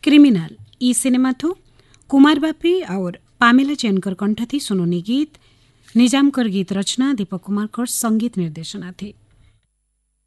Criminal ई cinema थो कुमार बापी और Pamela चैनकर कंठ थी सुनोनी गीत निजामकर गीत रचना दीपक कुमार कर संगीत निर्देशना थी।